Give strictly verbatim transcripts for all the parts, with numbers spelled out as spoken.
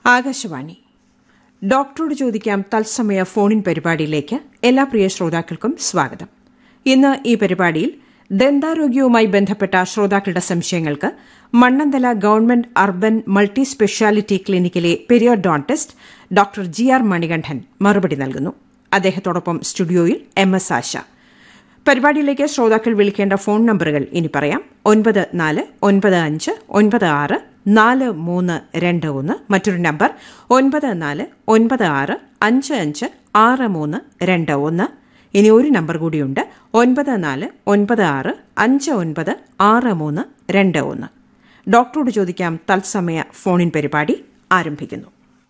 ആകാശവാണി ഡോക്ടറോട് ചോദിക്കാം തത്സമയ ഫോണിൻ പരിപാടിയിലേക്ക് എല്ലാ പ്രിയ ശ്രോതാക്കൾക്കും സ്വാഗതം. ഇന്ന് ഈ പരിപാടിയിൽ ദന്താരോഗ്യവുമായി ബന്ധപ്പെട്ട ശ്രോതാക്കളുടെ സംശയങ്ങൾക്ക് Mannanthala government urban multi speciality ക്ലിനിക്കിലെ periodontist doctor G R Manikandan മറുപടി നൽകുന്നു. അദ്ദേഹത്തോടൊപ്പം സ്റ്റുഡിയോയിൽ എം എസ് ആശ. പരിപാടിയിലേക്ക് ശ്രോതാക്കൾ വിളിക്കേണ്ട ഫോൺ നമ്പറുകൾ ഇനി പറയാം. ഒൻപത് നാല് ഒൻപത് അഞ്ച് ഒൻപത് ആറ് നാല് മൂന്ന് രണ്ട് ഒന്ന്. മറ്റൊരു നമ്പർ ഒൻപത് നാല് ഒൻപത് ആറ് അഞ്ച് അഞ്ച് ആറ് മൂന്ന് രണ്ട് ഒന്ന്. ഇനി ഒരു നമ്പർ കൂടിയുണ്ട്, ഒൻപത് നാല് ഒൻപത് ആറ് അഞ്ച് ഒൻപത് ആറ് മൂന്ന് രണ്ട് ഒന്ന്. ഡോക്ടറോട് ചോദിക്കാം തത്സമയ ഫോണിൻ പരിപാടി ആരംഭിക്കുന്നു.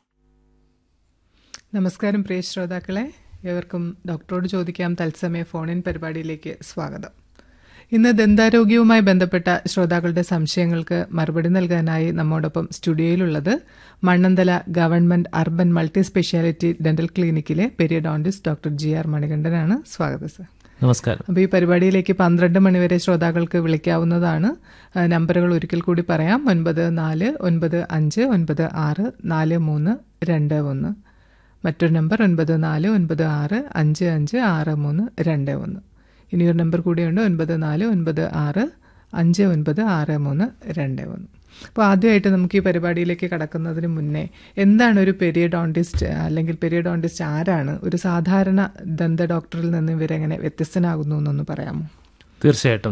നമസ്കാരം പ്രിയ ശ്രോതാക്കളെ, ഏവർക്കും ഡോക്ടറോട് ചോദിക്കാം തത്സമയ ഫോണിൻ പരിപാടിയിലേക്ക് സ്വാഗതം. ഇന്ന് ദന്താരോഗ്യവുമായി ബന്ധപ്പെട്ട ശ്രോതാക്കളുടെ സംശയങ്ങൾക്ക് മറുപടി നൽകാനായി നമ്മോടൊപ്പം സ്റ്റുഡിയോയിലുള്ളത് Mannanthala government urban multi speciality dental ക്ലിനിക്കിലെ periodontist doctor G R മണികണ്ഠനാണ്. സ്വാഗതം സർ. നമസ്കാരം. അപ്പോൾ ഈ പരിപാടിയിലേക്ക് പന്ത്രണ്ട് മണിവരെ ശ്രോതാക്കൾക്ക് വിളിക്കാവുന്നതാണ്. നമ്പറുകൾ ഒരിക്കൽ കൂടി പറയാം. ഒൻപത് നാല് ഒൻപത് അഞ്ച് ഒൻപത് ആറ് നാല് മൂന്ന് രണ്ട് ഒന്ന്. മറ്റൊരു നമ്പർ ഒൻപത് നാല് ഒൻപത് ആറ് അഞ്ച് അഞ്ച് ആറ് മൂന്ന് രണ്ട് ഒന്ന്. ഇനിയൊരു നമ്പർ കൂടിയുണ്ട്, ഒൻപത് നാല് ഒൻപത് ആറ് അഞ്ച് ഒൻപത് ആറ് മൂന്ന് രണ്ട് ഒന്ന്. അപ്പോൾ ആദ്യമായിട്ട് നമുക്ക് ഈ പരിപാടിയിലേക്ക് കടക്കുന്നതിന് മുന്നേ എന്താണ് ഒരു പെരിയോഡോണ്ടിസ്റ്റ്, അല്ലെങ്കിൽ പെരിയോഡോണ്ടിസ്റ്റ് ആരാണ്, ഒരു സാധാരണ ദന്ത ഡോക്ടറിൽ നിന്ന് ഇവരെങ്ങനെ വ്യത്യസ്തനാകുന്നു എന്നൊന്ന് പറയാമോ? തീർച്ചയായിട്ടും.